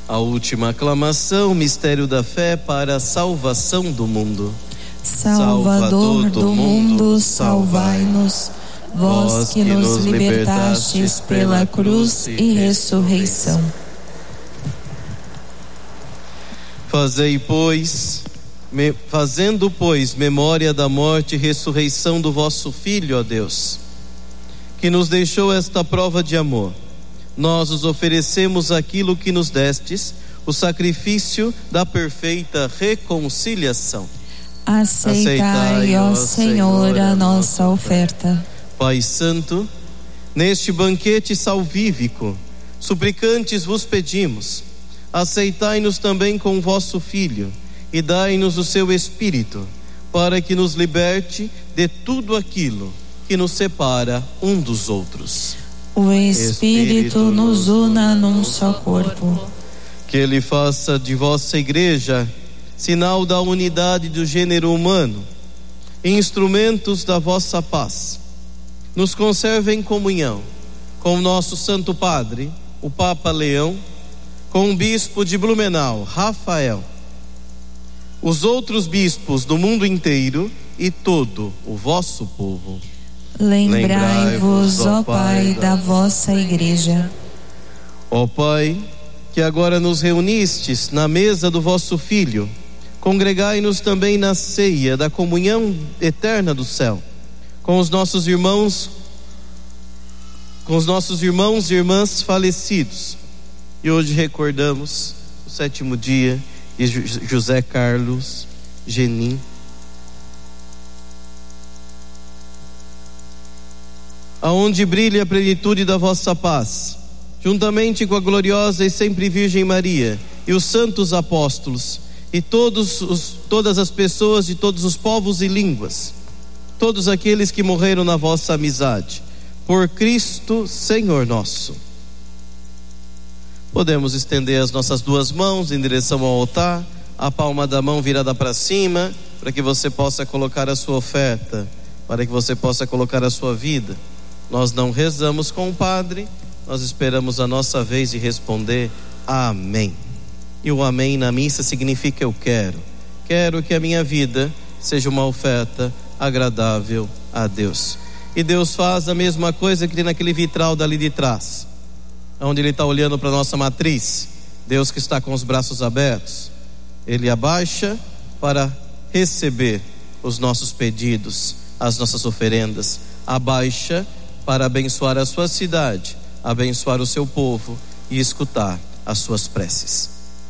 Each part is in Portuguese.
A última aclamação, mistério da fé para a salvação do mundo. Salvador do mundo, salvai-nos, vós que nos libertastes pela cruz e ressurreição. Fazendo, pois, memória da morte e ressurreição do vosso Filho, ó Deus, que nos deixou esta prova de amor, nós os oferecemos aquilo que nos destes, o sacrifício da perfeita reconciliação. Aceitai, ó Senhor, a nossa oferta. Pai Santo, neste banquete salvífico, suplicantes vos pedimos, aceitai-nos também com vosso Filho e dai-nos o seu Espírito, para que nos liberte de tudo aquilo que nos separa um dos outros. O Espírito nos una num só corpo. Que Ele faça de vossa igreja sinal da unidade do gênero humano, instrumentos da vossa paz. Nos conserve em comunhão com o nosso Santo Padre, o Papa Leão, com o Bispo de Blumenau, Rafael, os outros bispos do mundo inteiro e todo o vosso povo. Lembrai-vos, ó Pai, da vossa igreja. Ó Pai, que agora nos reunistes na mesa do vosso Filho, congregai-nos também na ceia da comunhão eterna do céu, com os nossos irmãos e irmãs falecidos. E hoje recordamos o 7º dia de José Carlos Genin. Aonde brilha a plenitude da vossa paz, juntamente com a gloriosa e sempre Virgem Maria e os santos apóstolos e todas as pessoas de todos os povos e línguas, todos aqueles que morreram na vossa amizade, por Cristo Senhor nosso. Podemos estender as nossas duas mãos em direção ao altar, a palma da mão virada para cima, para que você possa colocar a sua oferta, para que você possa colocar a sua vida. Nós não rezamos com o Padre, nós esperamos a nossa vez de responder amém. E o amém na missa significa eu quero que a minha vida seja uma oferta agradável a Deus. E Deus faz a mesma coisa que tem naquele vitral dali de trás, onde Ele está olhando para a nossa matriz. Deus que está com os braços abertos, Ele abaixa para receber os nossos pedidos, as nossas oferendas, abaixa para abençoar a sua cidade, abençoar o seu povo e escutar as suas preces.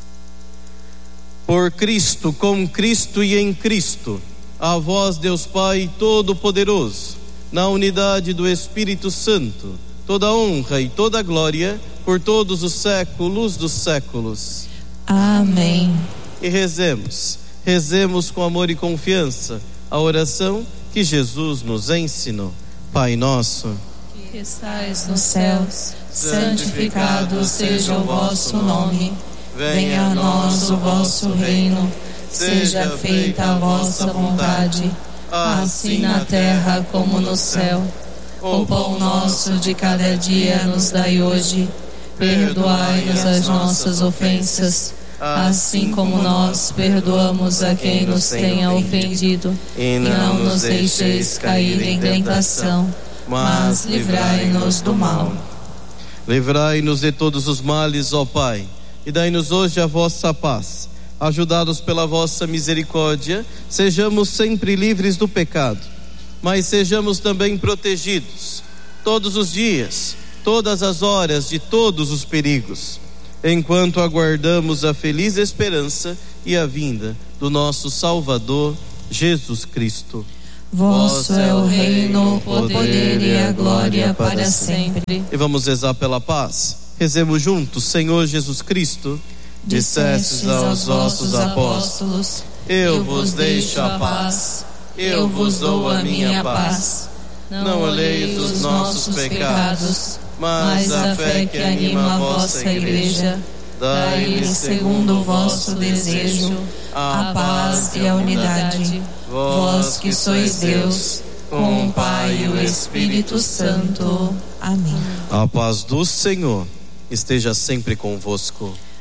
Por Cristo, com Cristo e em Cristo, a vós, Deus Pai Todo-Poderoso, na unidade do Espírito Santo, toda honra e toda glória por todos os séculos dos séculos. Amém. E rezemos com amor e confiança a oração que Jesus nos ensinou. Pai nosso, que estais nos céus, santificado seja o vosso nome. Venha a nós o vosso reino. Seja feita a vossa vontade, assim na terra como no céu. O pão nosso de cada dia nos dai hoje. Perdoai-nos as nossas ofensas, assim como nós perdoamos a quem nos tenha ofendido. E não nos deixeis cair em tentação, mas livrai-nos do mal. Livrai-nos de todos os males, ó Pai, e dai-nos hoje a vossa paz. Ajudados pela vossa misericórdia, sejamos sempre livres do pecado, mas sejamos também protegidos todos os dias, todas as horas de todos os perigos, enquanto aguardamos a feliz esperança e a vinda do nosso Salvador Jesus Cristo. Vosso é o reino, o poder e a glória para sempre. E vamos rezar pela paz. Rezemos juntos. Senhor Jesus Cristo, dissestes aos vossos apóstolos: eu vos deixo a paz, eu vos dou a minha paz. Não olheis os nossos pecados, mas a fé que anima a vossa igreja. Dai-lhe, segundo o vosso desejo, a paz e a unidade. Vós que sois Deus, com o Pai e o Espírito Santo. Amém. A paz do Senhor esteja sempre convosco.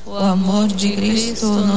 O amor de Cristo